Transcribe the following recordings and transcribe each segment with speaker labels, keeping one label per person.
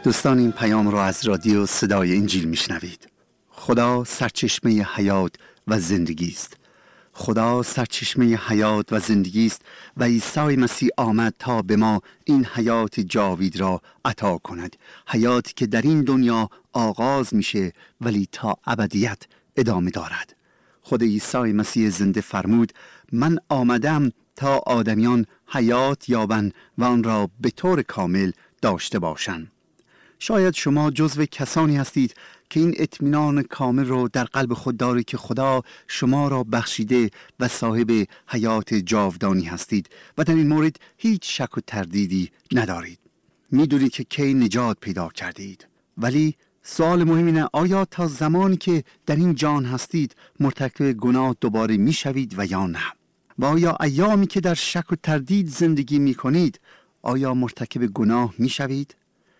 Speaker 1: دوستان، این پیام را از رادیو صدای انجیل میشنوید. خدا سرچشمه حیات و زندگی است. خدا سرچشمه حیات و زندگی است و عیسی مسیح آمد تا به ما این حیات جاوید را عطا کند. حیاتی که در این دنیا آغاز میشه ولی تا ابدیت ادامه دارد. خود عیسی مسیح زنده فرمود: من آمدم تا آدمیان حیات یابند و آن را به طور کامل داشته باشند. شاید شما جزو کسانی هستید که این اطمینان کامل رو در قلب خود دارید که خدا شما را بخشیده و صاحب حیات جاودانی هستید و در این مورد هیچ شک و تردیدی ندارید. میدونید که کی نجات پیدا کردید، ولی سوال مهم اینه: آیا تا زمانی که در این جان هستید مرتکب گناه دوباره میشوید و یا نه؟ و آیا ایامی که در شک و تردید زندگی میکنید آیا مرتکب گناه میشوید؟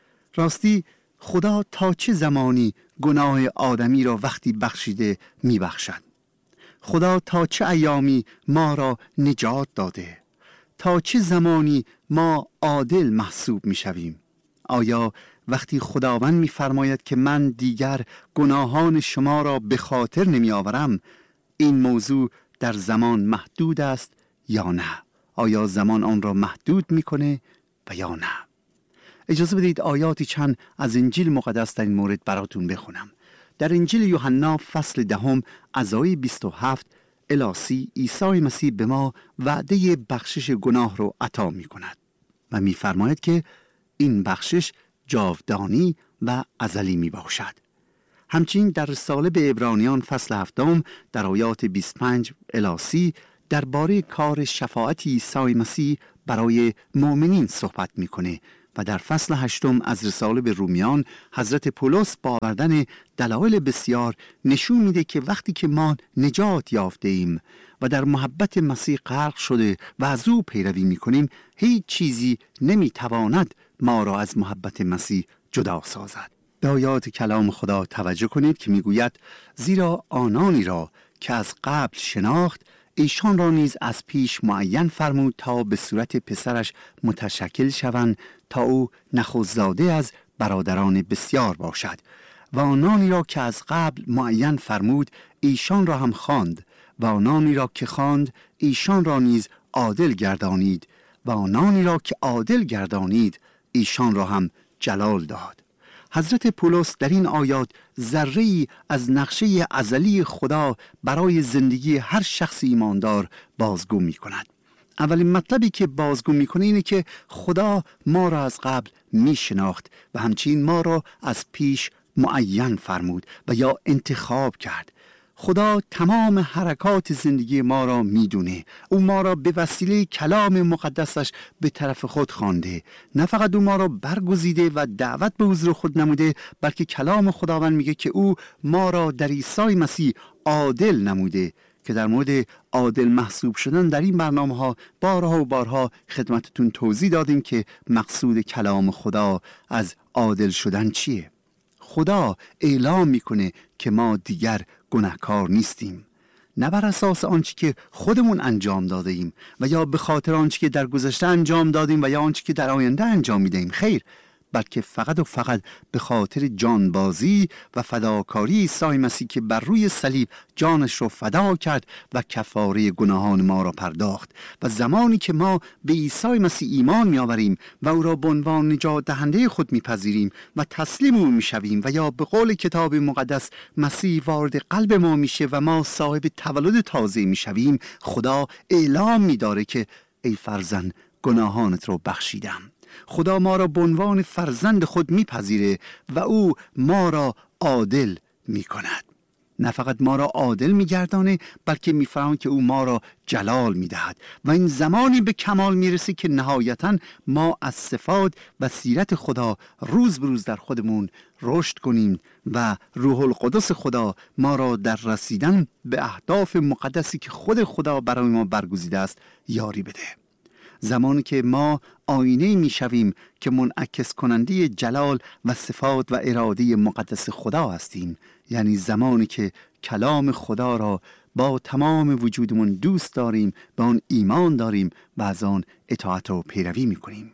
Speaker 1: راستی خدا تا چه زمانی گناه آدمی را وقتی بخشیده میبخشد؟ خدا تا چه ایامی ما را نجات داده؟ تا چه زمانی ما عادل محسوب میشویم؟ آیا وقتی خداوند میفرماید که من دیگر گناهان شما را به خاطر نمی آورم، این موضوع در زمان محدود است یا نه؟ آیا زمان آن را محدود میکنه و یا نه؟ اجازه بدید آیاتی چند از انجیل مقدس در این مورد براتون بخونم. در انجیل یوحنا فصل 10 از آیه 27 الی 30 عیسی مسیح به ما وعده بخشش گناه رو عطا می کند و می فرماید که این بخشش جاودانی و ازلی می باشد. همچنین در رساله به عبرانیان فصل 7 در آیات 25 الی 30 درباره کار شفاعت عیسی مسیح برای مؤمنین صحبت میکنه و در فصل 8 از رساله به رومیان حضرت پولس با آوردن دلایل بسیار نشون میده که وقتی که ما نجات یافته ایم و در محبت مسیح غرق شده و از او پیروی میکنیم، هیچ چیزی نمیتواند ما را از محبت مسیح جدا سازد. به آیات کلام خدا توجه کنید که میگوید: زیرا آنانی را که از قبل شناخت ایشان را نیز از پیش معین فرمود تا به صورت پسرش متشکل شوند، تا او نخستزاده از برادران بسیار باشد. و آنانی را که از قبل معین فرمود ایشان را هم خواند، و آنانی را که خواند ایشان را نیز عادل گردانید، و آنانی را که عادل گردانید ایشان را هم جلال داد. حضرت پولس در این آیات ذره‌ای از نقشه ازلی خدا برای زندگی هر شخص ایماندار بازگو می کند. اولین مطلبی که بازگو می کنه اینه که خدا ما را از قبل می شناخت و همچنین ما را از پیش معین فرمود و یا انتخاب کرد. خدا تمام حرکات زندگی ما را میدونه. او ما را به وسیله کلام مقدسش به طرف خود خوانده. نه فقط او ما را برگزیده و دعوت به حضور خود نموده، بلکه کلام خداوند میگه که او ما را در عیسی مسیح عادل نموده، که در مورد عادل محسوب شدن در این برنامه‌ها بارها و بارها خدمتتون توضیح دادیم که مقصود کلام خدا از عادل شدن چیه. خدا اعلام میکنه که ما دیگر گناهکار نیستیم، نه بر اساس آنچه که خودمون انجام داده ایم و یا به خاطر آنچه که در گذشته انجام دادیم و یا آنچه که در آینده انجام میدهیم. خیر، بلکه فقط و فقط به خاطر جانبازی و فداکاری عیسی مسیح که بر روی صلیب جانش رو فدا کرد و کفاره گناهان ما را پرداخت. و زمانی که ما به عیسی مسیح ایمان می‌آوریم و او را به عنوان نجات دهنده خود می‌پذیریم و تسلیم او می‌شویم و یا به قول کتاب مقدس مسیح وارد قلب ما میشه و ما صاحب تولد تازه می‌شویم، خدا اعلام می‌داره که ای فرزند، گناهانت رو بخشیدم. خدا ما را به عنوان فرزند خود میپذیره و او ما را عادل میکند. نه فقط ما را عادل میگردانه، بلکه میفهمد که او ما را جلال میدهد و این زمانی به کمال میرسه که نهایتاً ما از صفات و سیرت خدا روز به روز در خودمون رشد کنیم و روح القدس خدا ما را در رسیدن به اهداف مقدسی که خود خدا برای ما برگزیده است یاری بده. زمانی که ما آینه می شویم که منعکس کننده جلال و صفات و اراده مقدس خدا هستیم، یعنی زمانی که کلام خدا را با تمام وجودمون دوست داریم، به آن ایمان داریم و از آن اطاعت و پیروی می کنیم.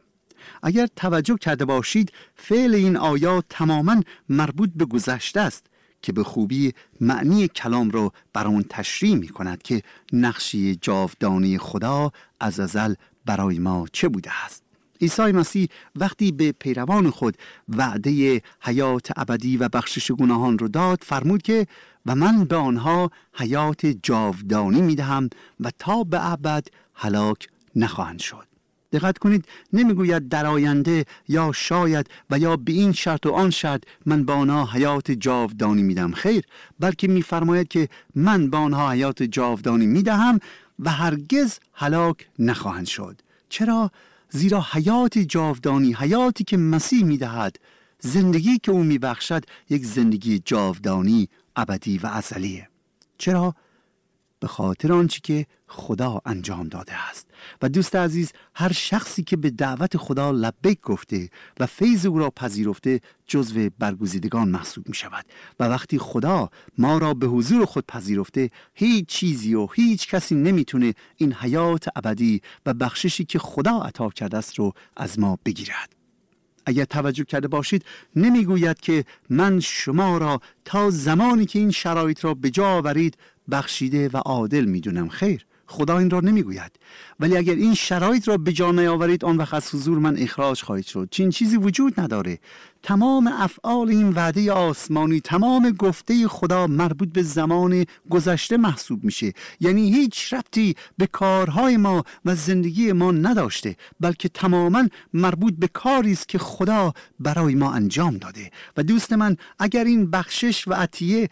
Speaker 1: اگر توجه کرده باشید فعل این آیات تماما مربوط به گذشته است که به خوبی معنی کلام را برامون تشریح می کند که نقشه جاودانی خدا از ازل برای ما چه بوده است. عیسی مسیح وقتی به پیروان خود وعده حیات ابدی و بخشش گناهان رو داد، فرمود که و من به آنها حیات جاودانی می دهم و تا به ابد هلاک نخواهند شد. دقت کنید، نمیگوید در آینده یا شاید و یا به این شرط و آن شرط من به آنها حیات جاودانی میدم. خیر، بلکه میفرماید که من به آنها حیات جاودانی میدهم و هرگز هلاک نخواهند شد. چرا؟ زیرا حیات جاودانی، حیاتی که مسیح میدهد، زندگی که او میبخشد، یک زندگی جاودانی ابدی و ازلیه. چرا؟ به خاطر آنچه که خدا انجام داده است. و دوست عزیز، هر شخصی که به دعوت خدا لبیک گفته و فیض او را پذیرفته جزو برگزیدگان محسوب می شود. و وقتی خدا ما را به حضور خود پذیرفته، هیچ چیزی و هیچ کسی نمیتونه این حیات ابدی و بخششی که خدا عطا کرده است رو از ما بگیرد. اگر توجه کرده باشید، نمیگوید که من شما را تا زمانی که این شرایط را به جا آورید بخشیده و عادل میدونم. خیر، خدا این را نمیگوید. ولی اگر این شرایط را به جا نیاورید، آن وقت از حضور من اخراج خواهید شد. چنین چیزی وجود نداره. تمام افعال این وعده آسمانی، تمام گفته خدا مربوط به زمان گذشته محسوب میشه. یعنی هیچ ربطی به کارهای ما و زندگی ما نداشته، بلکه تماما مربوط به کاری است که خدا برای ما انجام داده. و دوست من، اگر این بخشش و عطیه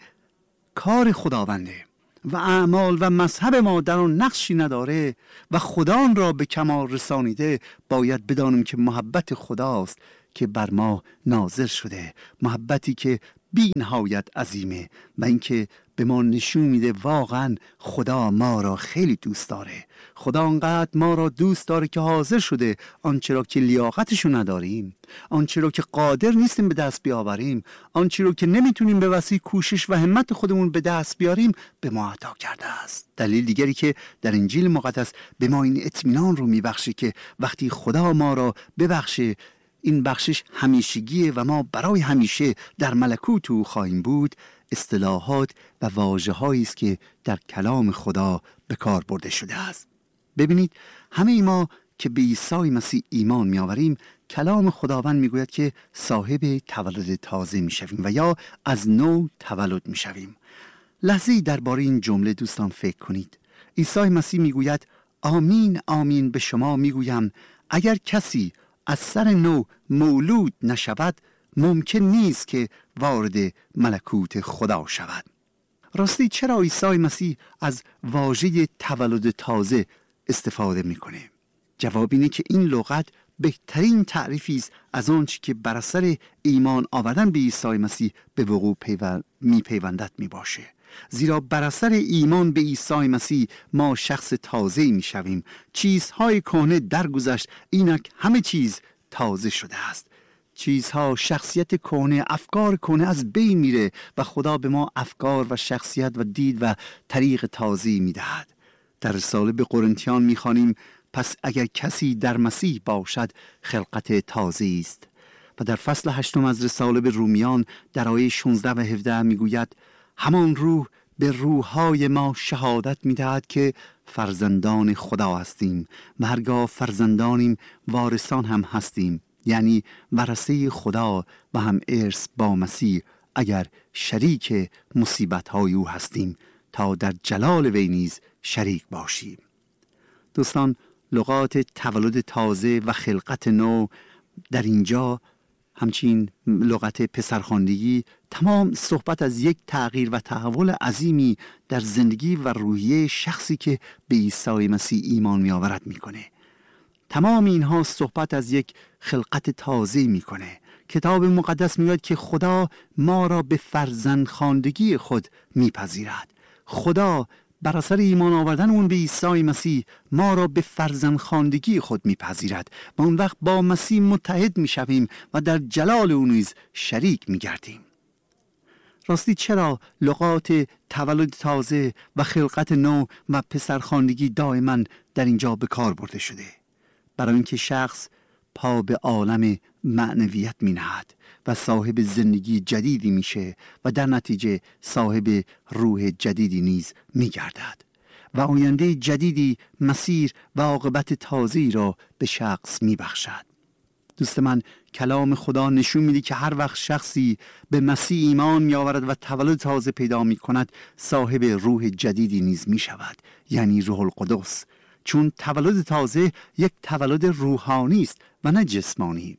Speaker 1: کار خداونده و اعمال و مذهب ما در آن نقشی نداره و خدا آن را به کمال رسانیده، باید بدانیم که محبت خداست که بر ما نازل شده، محبتی که بی نهایت عظیمه و اینکه به ما نشون میده واقعا خدا ما را خیلی دوست داره. خدا انقدر ما را دوست داره که حاضر شده آنچه را که لیاقتشو نداریم، آنچه را که قادر نیستیم به دست بیاوریم، آنچه را که نمیتونیم به وسیله کوشش و همت خودمون به دست بیاریم، به ما عطا کرده است. دلیل دیگری که در انجیل مقدس به ما این اطمینان رو میبخشه که وقتی خدا ما را ببخشه، این بخشش همیشگیه و ما برای همیشه در ملکوت او خواهیم بود، اصطلاحات و واژه‌هایی است که در کلام خدا به کار برده شده است. ببینید، همه ما که به عیسی مسیح ایمان می‌آوریم، کلام خداوند میگوید که صاحب تولد تازه میشویم و یا از نو تولد میشویم. لحظه‌ای درباره این جمله دوستان فکر کنید. عیسی مسیح میگوید آمین آمین به شما میگویم اگر کسی از سر نو مولود نشود ممکن نیست که وارد ملکوت خدا شود. راستی چرا عیسی مسیح از واژه تولد تازه استفاده میکنه؟ جواب اینه که این لغت بهترین تعریفی است از آنچه که بر اثر ایمان آوردن به عیسی مسیح به وقوع میپیوندد میباشه. زیرا بر اثر ایمان به عیسی مسیح ما شخص تازه‌ای میشویم. چیزهای کهنه درگذشت، اینک همه چیز تازه شده است. چیزها، شخصیت کهنه، افکار کهنه از بین میره و خدا به ما افکار و شخصیت و دید و طریق تازه‌ای میدهد. در رساله به قرنتیان میخوانیم پس اگر کسی در مسیح باشد خلقت تازه‌ای است. و در فصل 8 از رساله به رومیان در آیه 16 و 17 میگوید همان روح به روح‌های ما شهادت می‌دهد که فرزندان خدا هستیم و هرگاه فرزندانیم وارثان هم هستیم، یعنی ورثه خدا و هم ارث با مسیح، اگر شریک مصیبت‌های او هستیم تا در جلال وی نیز شریک باشیم. دوستان، لغات تولد تازه و خلقت نو در اینجا، همچین لغت پسرخواندگی، تمام صحبت از یک تغییر و تحول عظیمی در زندگی و روحیه شخصی که به عیسی مسیح ایمان می آورد می کنه. تمام اینها صحبت از یک خلقت تازه می کنه. کتاب مقدس می گوید که خدا ما را به فرزندخواندگی خود می پذیرد. خدا بر اثر ایمان آوردن اون به عیسی مسیح ما را به فرزندخواندگی خود میپذیرد و اون وقت با مسیح متحد میشویم و در جلال اون نیز شریک میگردیم. راستی چرا لغات تولد تازه و خلقت نو و پسرخواندگی دائما در اینجا به کار برده شده؟ برای اینکه شخص پا به عالم معنویت می نهد و صاحب زندگی جدیدی میشه و در نتیجه صاحب روح جدیدی نیز می گردد و آینده جدیدی، مسیر و عاقبت تازه‌ای را به شخص می بخشد. دوست من، کلام خدا نشون میده که هر وقت شخصی به مسیح ایمان می آورد و تولد تازه پیدا می کند، صاحب روح جدیدی نیز می شود، یعنی روح القدس. چون تولد تازه یک تولد روحانی است و نه جسمانی.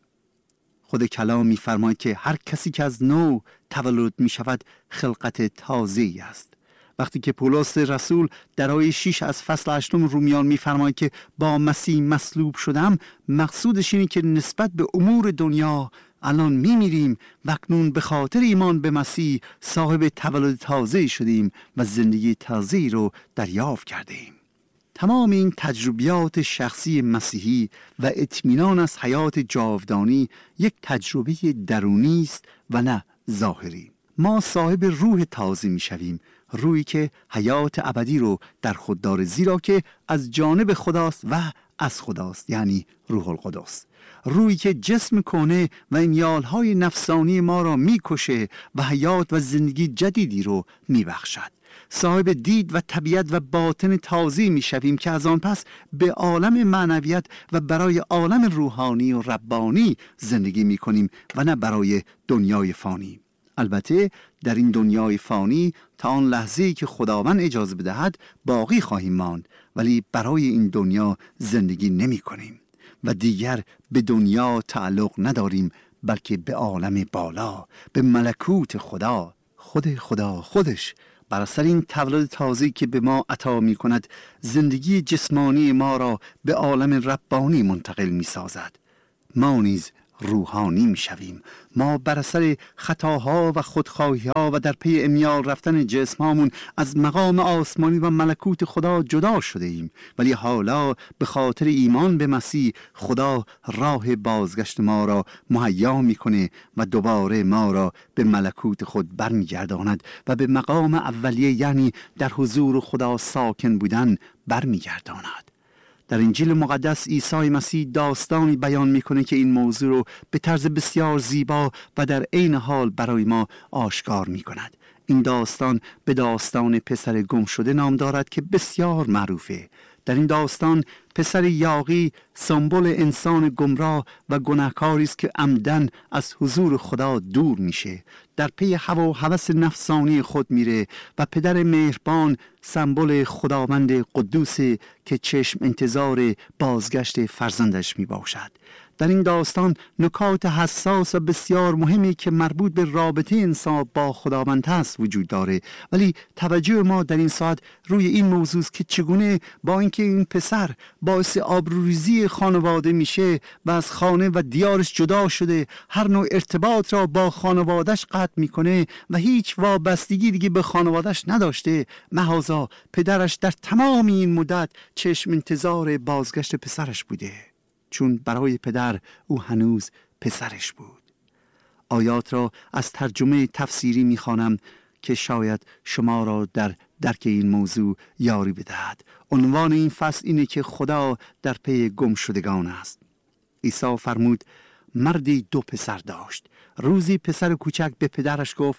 Speaker 1: خود کلام می فرماید که هر کسی که از نو تولد می شود خلقت تازه‌ای است. وقتی که پولس رسول در آیه 6 از فصل 8 رومیان می‌فرماید که با مسیح مصلوب شدم، مقصودش اینه که نسبت به امور دنیا الان می‌میریم و اکنون به خاطر ایمان به مسیح صاحب تولد تازه شدیم و زندگی تازه‌ای رو دریافت کردیم. تمام این تجربیات شخصی مسیحی و اطمینان از حیات جاودانی یک تجربه درونی است و نه ظاهری. ما صاحب روح تازه می‌شویم، روحی که حیات ابدی رو در خود داره، زیرا که از جانب خداست و از خداست، یعنی روح القدس. روحی که جسم کهنه و امیالهای نفسانی ما را میکشه و حیات و زندگی جدیدی رو میبخشد. صاحب دید و طبیعت و باطن تازه میشویم که از آن پس به عالم معنویت و برای عالم روحانی و ربانی زندگی میکنیم و نه برای دنیای فانی. البته در این دنیای فانی تا آن لحظه‌ای که خداوند اجازه بدهد باقی خواهیم ماند، ولی برای این دنیا زندگی نمی کنیم و دیگر به دنیا تعلق نداریم، بلکه به عالم بالا، به ملکوت خدا. خدا خودش بر اثر این تولد تازه‌ای که به ما عطا می کند، زندگی جسمانی ما را به عالم ربانی منتقل می سازد. ما نیز روحانی می شویم. ما بر اثر خطاها و خودخواهی‌ها و در پی امیال رفتن جسمامون از مقام آسمانی و ملکوت خدا جدا شده ایم، ولی حالا به خاطر ایمان به مسیح خدا راه بازگشت ما را مهیا میکنه و دوباره ما را به ملکوت خود برمیگرداند و به مقام اولیه، یعنی در حضور خدا ساکن بودن، برمیگرداند. در انجیل مقدس عیسی مسیح داستانی بیان میکنه که این موضوع رو به طرز بسیار زیبا و در عین حال برای ما آشکار میکند. این داستان به داستان پسر گم شده نام دارد که بسیار معروفه. در این داستان پسر یاغی سمبل انسان گمراه و گناهکاری است که عمدن از حضور خدا دور میشه، در پی هوا و هوس نفسانی خود میره و پدر مهربان سمبل خداوند قدوس که چشم انتظار بازگشت فرزندش میباشد. در این داستان نکات حساس و بسیار مهمی که مربوط به رابطه انسان با خداوند هست وجود داره، ولی توجه ما در این ساعت روی این موضوع است که چگونه با اینکه این پسر باعث آبروریزی خانواده میشه و از خانه و دیارش جدا شده، هر نوع ارتباط را با خانوادهش قطع میکنه و هیچ وابستگی دیگه به خانوادهش نداشته، محض پدرش در تمام این مدت چشم انتظار بازگشت پسرش بوده، چون برای پدر او هنوز پسرش بود. آیات را از ترجمه تفسیری میخوانم که شاید شما را در درک این موضوع یاری بدهد. عنوان این فصل اینه که خدا در پی گم شدگان است. عیسی فرمود مردی 2 پسر داشت. روزی پسر کوچک به پدرش گفت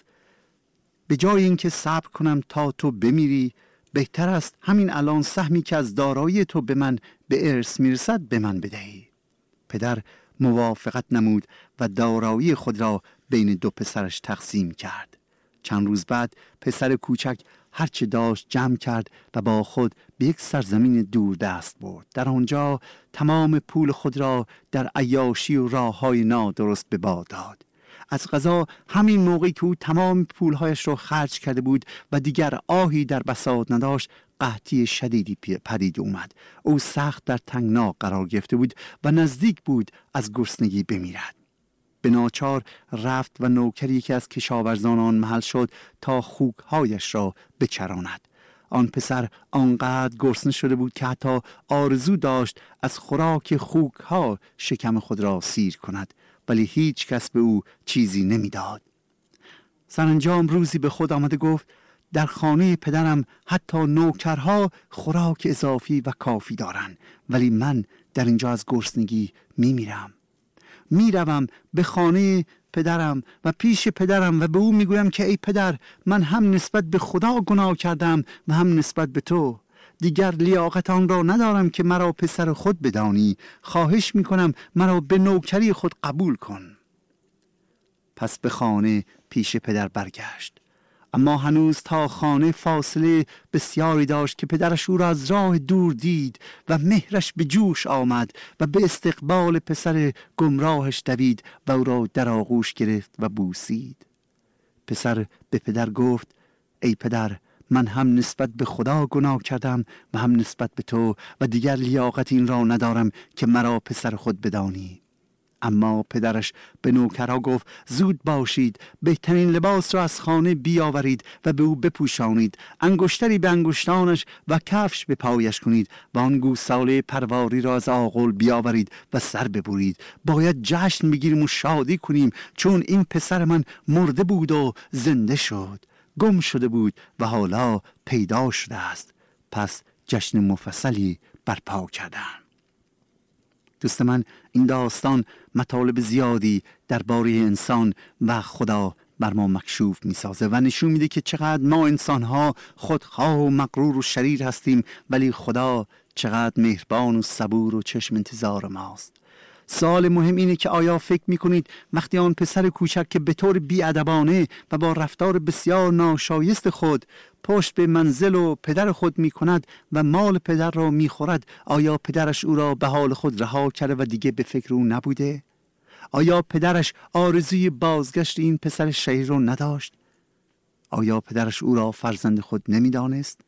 Speaker 1: به جای اینکه صبر کنم تا تو بمیری، بهتر است همین الان سهمی که از دارایی تو به من به ارث میرسد به من بدهی. پدر موافقت نمود و دارایی خود را بین 2 پسرش تقسیم کرد. چند روز بعد پسر کوچک هرچه داشت جمع کرد و با خود به یک سرزمین دور دست برد. در آنجا تمام پول خود را در عیاشی و راه‌های نادرست به باد داد. از قضا همین موقعی که او تمام پولهایش را خرج کرده بود و دیگر آهی در بساط نداشت، قحطی شدیدی پدید اومد. او سخت در تنگنا قرار گرفته بود و نزدیک بود از گرسنگی بمیرد. به ناچار رفت و نوکری که از کشاورزان آن محل شد تا خوکهایش را بچراند. آن پسر آنقدر گرسنه شده بود که حتی آرزو داشت از خوراک خوکها شکم خود را سیر کند، ولی هیچ کس به او چیزی نمیداد. سرانجام روزی به خود آمده گفت در خانه پدرم حتی نوکرها خوراک اضافی و کافی دارند، ولی من در اینجا از گرسنگی میمیرم. میروم به خانه پدرم و پیش پدرم و به او میگویم که ای پدر، من هم نسبت به خدا گناه کردم و هم نسبت به تو. دیگر لیاقت آن را ندارم که مرا پسر خود بدانی. خواهش میکنم مرا به نوکری خود قبول کن. پس به خانه پیش پدر برگشت، اما هنوز تا خانه فاصله بسیاری داشت که پدرش او را از راه دور دید و مهرش به جوش آمد و به استقبال پسر گمراهش دوید و او را در آغوش گرفت و بوسید. پسر به پدر گفت ای پدر، من هم نسبت به خدا گناه کردم و هم نسبت به تو و دیگر لیاقت این را ندارم که مرا پسر خود بدانی. اما پدرش به نوکرها گفت زود باشید، بهترین لباس را از خانه بیاورید و به او بپوشانید، انگشتری به انگشتانش و کفش به پایش کنید و آن گوساله پرواری را از آغل بیاورید و سر ببرید. باید جشن بگیریم و شادی کنیم، چون این پسر من مرده بود و زنده شد، گم شده بود و حالا پیدا شده است. پس جشن مفصلی برپا کردند. دوست من، این داستان مطالب زیادی درباره انسان و خدا بر ما مکشوف می‌سازه و نشون میده که چقدر ما انسان‌ها خودخواه و مغرور و شریر هستیم، ولی خدا چقدر مهربان و صبور و چشم انتظار ماست. سوال مهم اینه که آیا فکر میکنید وقتی آن پسر کوچک که به طور بی‌ادبانه و با رفتار بسیار ناشایست خود پشت به منزل و پدر خود میکند و مال پدر را میخورد، آیا پدرش او را به حال خود رها کرده و دیگه به فکر او نبوده؟ آیا پدرش آرزوی بازگشت این پسر شریر رو نداشت؟ آیا پدرش او را فرزند خود نمیدانست؟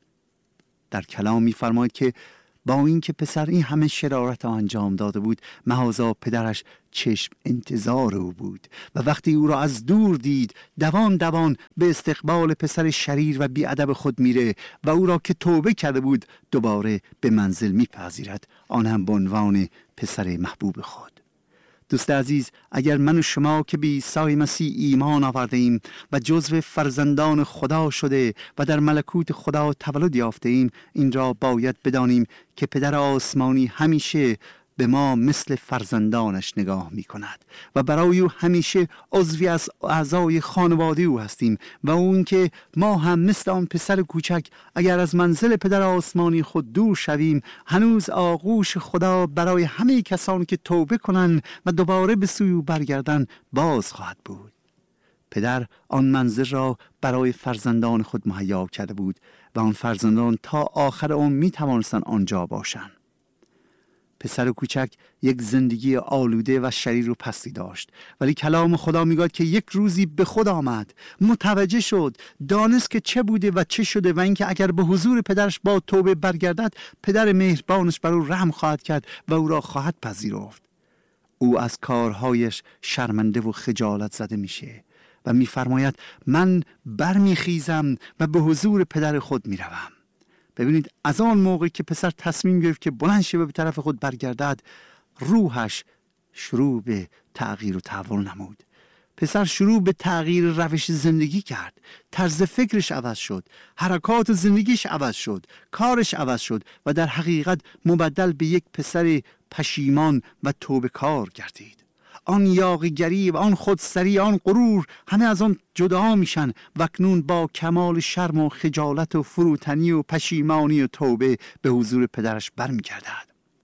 Speaker 1: در کلام میفرماید که با اینکه پسر این همه شرارت را انجام داده بود، مهازا پدرش چشم انتظار او بود و وقتی او را از دور دید دوان دوان به استقبال پسر شریر و بیادب خود میره و او را که توبه کرده بود دوباره به منزل میپذیرد، آن هم به عنوان پسر محبوب خود. دوست عزیز، اگر من و شما که به عیسی مسیح ایمان آورده ایم و جزو فرزندان خدا شده و در ملکوت خدا تولد یافته ایم، این را باید بدانیم که پدر آسمانی همیشه به ما مثل فرزندانش نگاه می کند و برای او همیشه عضوی از اعضای خانواده او هستیم و اون که ما هم مثل آن پسر کوچک اگر از منزل پدر آسمانی خود دور شویم، هنوز آغوش خدا برای همه کسانی که توبه کنند و دوباره به سوی او برگردند باز خواهد بود. پدر آن منزل را برای فرزندان خود مهیا کرده بود و آن فرزندان تا آخر عمر می توانستند آنجا باشند. پسر کوچک یک زندگی آلوده و شریر و پستی داشت، ولی کلام خدا میگوید که یک روزی به خود آمد، متوجه شد، دانست که چه بوده و چه شده و اینکه اگر به حضور پدرش با توبه برگردد، پدر مهربانش بر او رحم خواهد کرد و او را خواهد پذیرفت. او از کارهایش شرمنده و خجالت زده میشه و میفرماید من برمیخیزم و به حضور پدر خود میروم. ببینید، از آن موقع که پسر تصمیم گرفت که بلند شه و به طرف خود برگردد، روحش شروع به تغییر و تحول نمود. پسر شروع به تغییر روش زندگی کرد، طرز فکرش عوض شد، حرکات زندگیش عوض شد، کارش عوض شد و در حقیقت مبدل به یک پسر پشیمان و توبه‌کار گردید. آن یاغیگری و آن خودسری، آن غرور، همه از آن جدا میشن و اکنون با کمال شرم و خجالت و فروتنی و پشیمانی و توبه به حضور پدرش برمیگردد.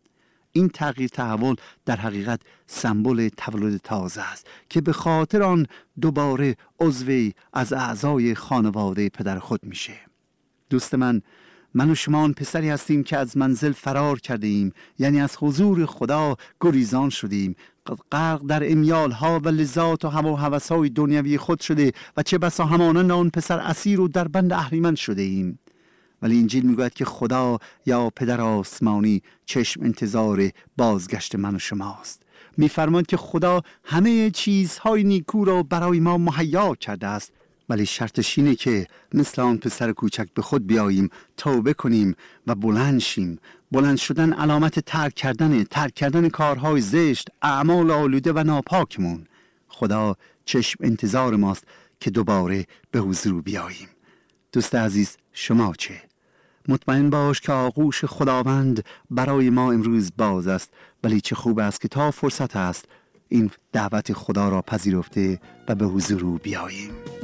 Speaker 1: این تغییر تحول در حقیقت سمبل تولد تازه است که به خاطر آن دوباره عضوی از اعضای خانواده پدر خود میشه. دوست من و شما آن پسری هستیم که از منزل فرار کرده ایم، یعنی از حضور خدا گریزان شدیم، غرق در امیالها و لذات و هوا و هوس‌های دنیوی خود شده و چه بسا همانند آن پسر اسیر و در بند اهریمن شده ایم. ولی انجیل میگوید که خدا یا پدر آسمانی چشم انتظار بازگشت من و شماست. میفرماید که خدا همه چیزهای نیکو را برای ما مهیا کرده است، ولی شرطش اینه که مثل آن پسر کوچک به خود بیاییم، توبه کنیم و بلند شیم. بلند شدن علامت ترک کردن کارهای زشت، اعمال آلوده و ناپاکمون. خدا چشم انتظار ماست که دوباره به حضور بیاییم. دوست عزیز، شما چه؟ مطمئن باش که آغوش خداوند برای ما امروز باز است، ولی چه خوب است که تا فرصت است این دعوت خدا را پذیرفته و به حضور او بیاییم.